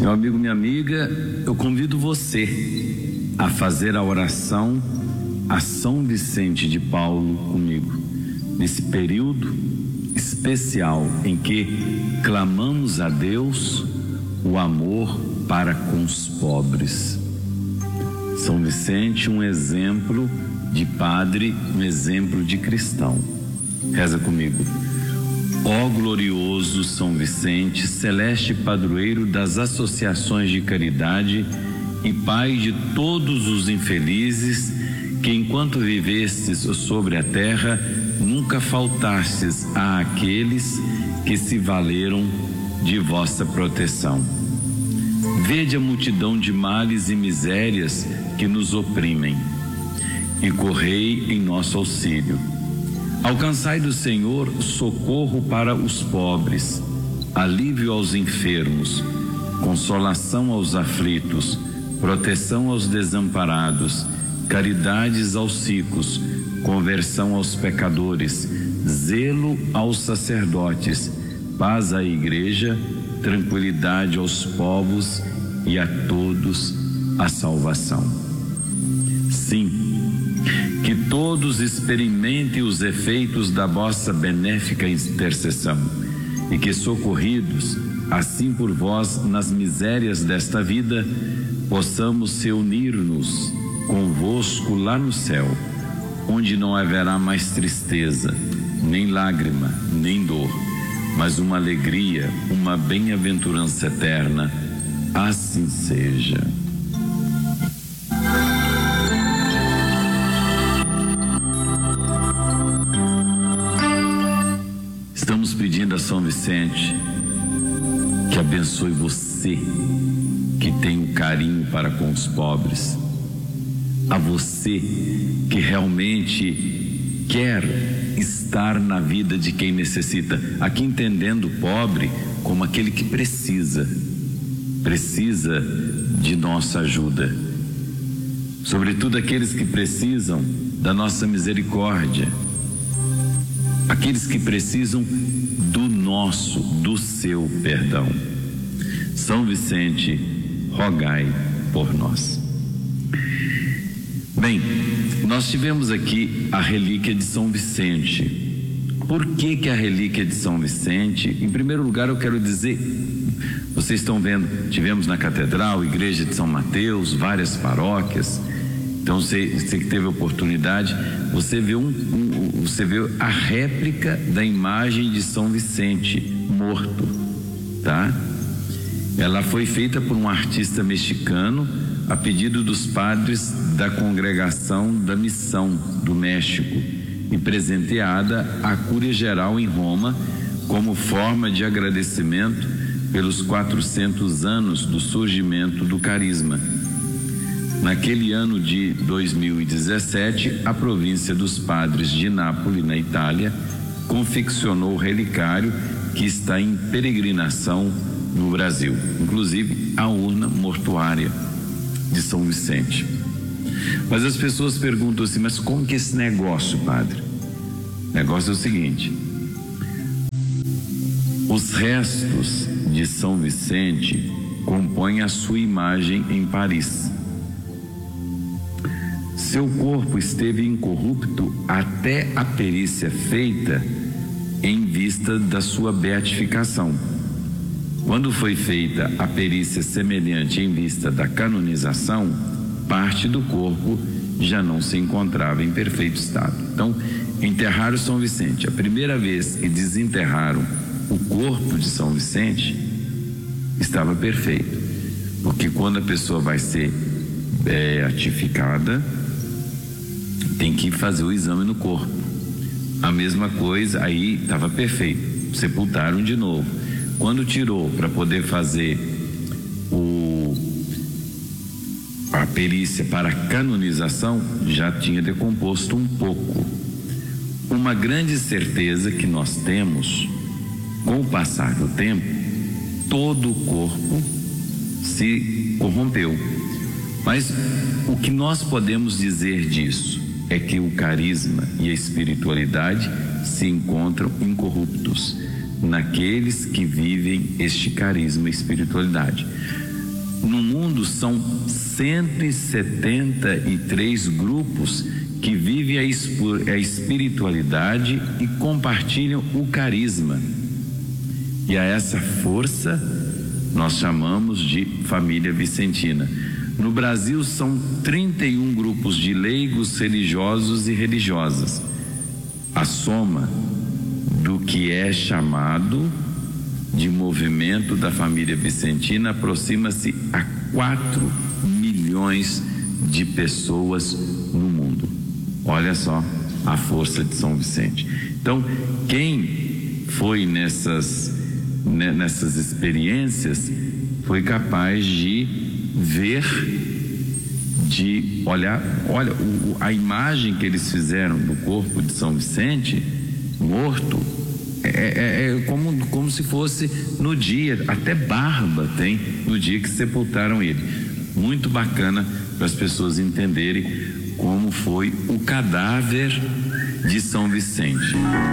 Meu amigo, minha amiga, eu convido você a fazer a oração a São Vicente de Paulo comigo, nesse período especial em que clamamos a Deus o amor para com os pobres. São Vicente, um exemplo de padre, um exemplo de cristão. Reza comigo. Ó glorioso São Vicente, celeste padroeiro das associações de caridade e pai de todos os infelizes, que enquanto vivestes sobre a terra, nunca faltastes àqueles que se valeram de vossa proteção. Vede a multidão de males e misérias que nos oprimem, e correi em nosso auxílio. Alcançai do Senhor socorro para os pobres, alívio aos enfermos, consolação aos aflitos, proteção aos desamparados, caridades aos ricos, conversão aos pecadores, zelo aos sacerdotes, paz à igreja, tranquilidade aos povos e a todos a salvação. Sim, que todos experimentem os efeitos da vossa benéfica intercessão e que, socorridos assim por vós nas misérias desta vida, possamos reunir-nos convosco lá no céu, onde não haverá mais tristeza, nem lágrima, nem dor, mas uma alegria, uma bem-aventurança eterna. Assim seja. Estamos pedindo a São Vicente que abençoe você, que tem um carinho para com os pobres, a você que realmente quer estar na vida de quem necessita, aqui entendendo o pobre como aquele que precisa de nossa ajuda, sobretudo aqueles que precisam da nossa misericórdia, aqueles que precisam do seu perdão. São Vicente, rogai por nós. Bem, nós tivemos aqui a relíquia de São Vicente. Por que a relíquia de São Vicente? Em primeiro lugar, eu quero dizer, vocês estão vendo, tivemos na Catedral, Igreja de São Mateus, várias paróquias. Então, você que teve a oportunidade, você vê a réplica da imagem de São Vicente morto, tá? Ela foi feita por um artista mexicano a pedido dos padres da Congregação da Missão do México e presenteada à Cúria Geral em Roma como forma de agradecimento pelos 400 anos do surgimento do carisma. Naquele ano de 2017, a província dos Padres de Nápoles, na Itália, confeccionou o relicário que está em peregrinação no Brasil, inclusive a urna mortuária de São Vicente. Mas as pessoas perguntam assim, mas como que é esse negócio, padre? O negócio é o seguinte: os restos de São Vicente compõem a sua imagem em Paris. Seu corpo esteve incorrupto até a perícia feita em vista da sua beatificação. Quando foi feita a perícia semelhante em vista da canonização, parte do corpo já não se encontrava em perfeito estado. Então, enterraram São Vicente. A primeira vez que desenterraram o corpo de São Vicente, estava perfeito. Porque quando a pessoa vai ser beatificada, tem que fazer o exame no corpo. A mesma coisa, aí estava perfeito. Sepultaram de novo. Quando tirou para poder fazer a perícia para a canonização, já tinha decomposto um pouco. Uma grande certeza que nós temos, com o passar do tempo, todo o corpo se corrompeu. Mas o que nós podemos dizer disso é que o carisma e a espiritualidade se encontram incorruptos naqueles que vivem este carisma e espiritualidade. No mundo são 173 grupos que vivem a espiritualidade e compartilham o carisma. E a essa força nós chamamos de família vicentina. No Brasil são 31 grupos de leigos religiosos e religiosas. A soma do que é chamado de movimento da família vicentina aproxima-se a 4 milhões de pessoas no mundo. Olha só a força de São Vicente. Então, quem foi nessas experiências foi capaz de ver, de olhar, olha a imagem que eles fizeram do corpo de São Vicente morto, como se fosse no dia, até barba tem no dia que sepultaram ele. Muito bacana para as pessoas entenderem como foi o cadáver de São Vicente.